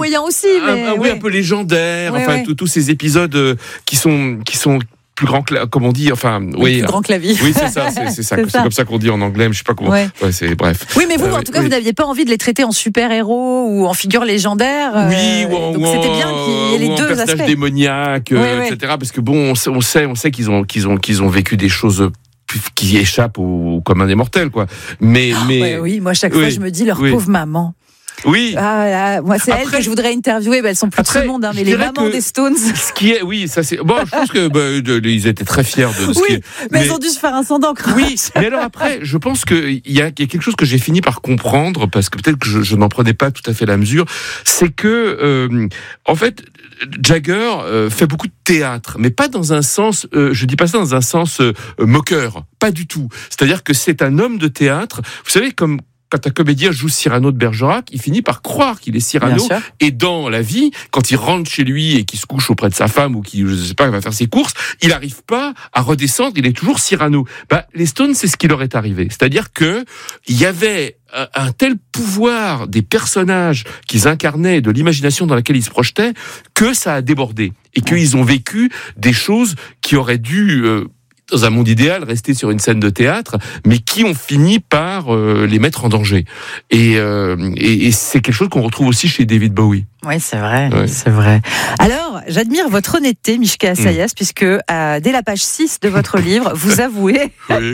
flamboyant aussi, mais oui, un peu légendaire. Ouais, enfin, ouais. tous ces épisodes qui sont plus grand comme on dit, enfin, oui, plus grand que la vie. Oui, c'est ça, c'est comme ça qu'on dit en anglais, mais je sais pas comment. Ouais. Ouais, c'est bref. Oui, mais vous, en tout cas, vous n'aviez pas envie de les traiter en super-héros ou en figure légendaire. Oui, donc c'était bien qu'il y ait les deux personnage aspects. démoniaque, Ouais. etc. Parce que bon, on sait qu'ils ont vécu des choses qui échappent au commun des mortels, quoi. Mais oui, moi chaque fois je me dis leur pauvre maman. Oui. Moi c'est elle que je voudrais interviewer. Elles sont plus de ce monde, hein, mais les mamans des Stones. Ce qui est, oui, ça c'est. Bon, je pense que ils étaient très fiers de ce qui est. Mais ils ont dû se faire un sang d'encre. Oui, mais alors après, je pense qu'il y a quelque chose que j'ai fini par comprendre, parce que peut-être que je n'en prenais pas tout à fait la mesure, c'est que, en fait, Jagger fait beaucoup de théâtre, mais pas dans un sens, je dis pas ça dans un sens moqueur, pas du tout. C'est-à-dire que c'est un homme de théâtre, vous savez, comme quand un comédien joue Cyrano de Bergerac, il finit par croire qu'il est Cyrano. Et dans la vie, quand il rentre chez lui et qu'il se couche auprès de sa femme ou qu'il, je sais pas, va faire ses courses, il n'arrive pas à redescendre, il est toujours Cyrano. Les Stones, c'est ce qui leur est arrivé. C'est-à-dire que il y avait un tel pouvoir des personnages qu'ils incarnaient, de l'imagination dans laquelle ils se projetaient, que ça a débordé. Et qu'ils ont vécu des choses qui auraient dû, dans un monde idéal, rester sur une scène de théâtre, mais qui ont fini par les mettre en danger. Et c'est quelque chose qu'on retrouve aussi chez David Bowie. Oui, c'est vrai, c'est vrai. Alors, j'admire votre honnêteté, Mishka Assayas, puisque dès la page 6 de votre livre, vous avouez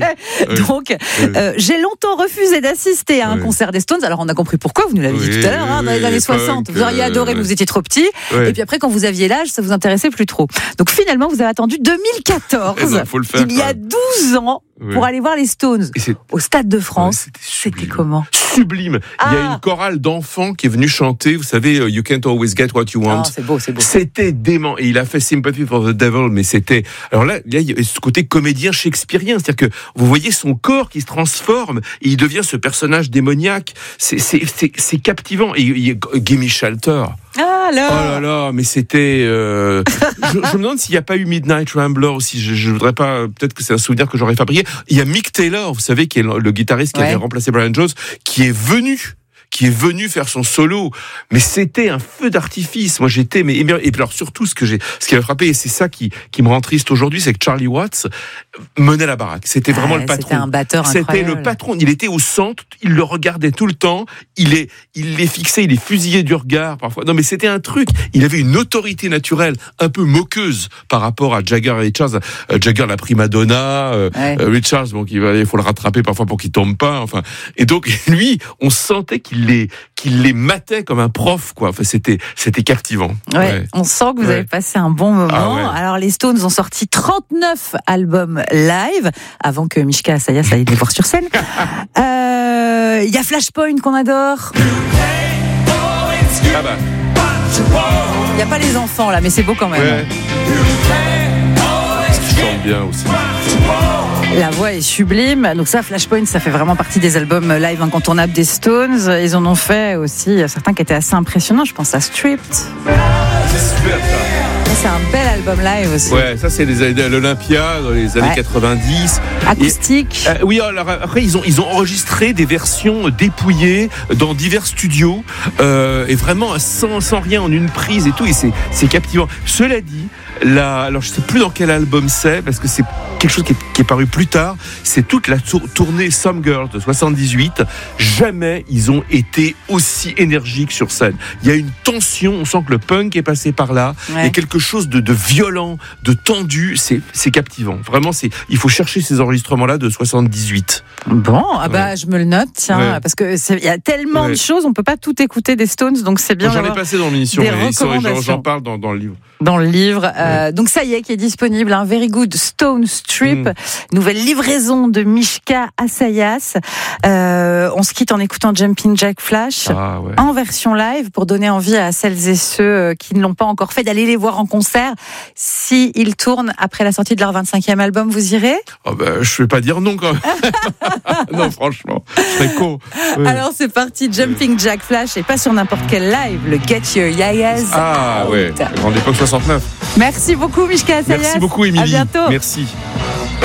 donc, j'ai longtemps refusé d'assister à un concert des Stones. Alors, on a compris pourquoi, vous nous l'avez dit tout à l'heure, dans les années 60. Vous auriez adoré, mais vous étiez trop petit. Et puis après, quand vous aviez l'âge, ça vous intéressait plus trop. Donc finalement, vous avez attendu 2014, faut le faire, il y a 12 ans, pour aller voir les Stones au Stade de France. C'était comment ? Sublime. Il y a une chorale d'enfants qui est venue chanter, vous savez, You Can't Always Get What You Want. C'est beau, c'est beau. C'était dément. Et il a fait Sympathy for the Devil, mais c'était... Alors là, il y a ce côté comédien shakespearien, c'est-à-dire que vous voyez son corps qui se transforme, et il devient ce personnage démoniaque. C'est captivant. Et il y a Gimme Shelter. Ah là. Oh là là, mais c'était... je me demande s'il n'y a pas eu Midnight Rambler aussi. Je voudrais pas... Peut-être que c'est un souvenir que j'aurais fabriqué. Il y a Mick Taylor, vous savez, qui est le guitariste qui avait remplacé Brian Jones, qui est venu faire son solo, mais c'était un feu d'artifice. Moi, j'étais, et puis alors surtout, ce qui m'a frappé, et c'est ça qui me rend triste aujourd'hui, c'est que Charlie Watts menait la baraque. C'était vraiment le patron. C'était un batteur incroyable. C'était le patron. Il était au centre, il le regardait tout le temps, il les fixait, il les fusillait du regard parfois. Non, mais c'était un truc. Il avait une autorité naturelle un peu moqueuse par rapport à Jagger et Richards. Jagger, la prima donna, Richards, bon, il faut le rattraper parfois pour qu'il tombe pas. Enfin, et donc lui, on sentait qu'il les matait comme un prof, quoi. Enfin, c'était captivant. Ouais. On sent que vous avez passé un bon moment. Alors, les Stones ont sorti 39 albums live avant que Mishka Assayas aille les voir sur scène. Il y a Flashpoint qu'on adore. Il n'y a pas les enfants là, mais c'est beau quand même. Ouais. Ils chantent bien aussi. La voix est sublime. Donc ça, Flashpoint, ça fait vraiment partie des albums live incontournables des Stones. Ils en ont fait aussi certains qui étaient assez impressionnants. Je pense à Stripped. C'est super ça. C'est un bel album live aussi. Ouais, ça c'est l'Olympia dans les années 90. Acoustique. Oui, alors après ils ont enregistré des versions dépouillées dans divers studios et vraiment sans rien en une prise et tout, et c'est captivant. Cela dit, alors je sais plus dans quel album c'est, parce que c'est quelque chose qui est paru plus tard, c'est toute la tournée Some Girls de 78. Jamais ils ont été aussi énergiques sur scène. Il y a une tension, on sent que le punk est passé par là. Il y a quelque chose de violent, de tendu, c'est captivant. Vraiment, il faut chercher ces enregistrements-là de 78. Bon, je me le note, tiens, parce que il y a tellement de choses, on peut pas tout écouter des Stones, donc c'est bien. J'en ai passé dans l'émission, j'en parle dans le livre. Dans le livre, donc ça y est, qui est disponible, un Very Good Stone Strip, nouvelle livraison de Mishka Assayas. On se quitte en écoutant Jumping Jack Flash en version live pour donner envie à celles et ceux qui ne l'ont pas encore fait d'aller les voir en concert. S'ils tournent après la sortie de leur 25e album, vous irez ? Je vais pas dire non quand même. Non, franchement, je serais con. Alors c'est parti, Jumping Jack Flash, et pas sur n'importe quel live, le Get Your Yayas. Ah ouais, grande époque 69. Merci beaucoup Mishka Assayas. Merci beaucoup Émilie. À bientôt. Merci.